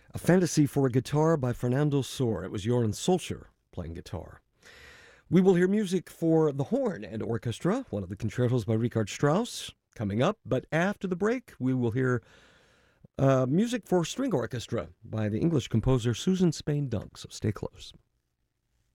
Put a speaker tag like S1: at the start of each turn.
S1: A Fantasy for a Guitar by Fernando Sor. It was Joran Solskjaer playing guitar. We will hear music for the horn and orchestra, one of the concertos by Richard Strauss, coming up. But after the break, we will hear music for string orchestra by the English composer Susan Spain Dunk. So stay close.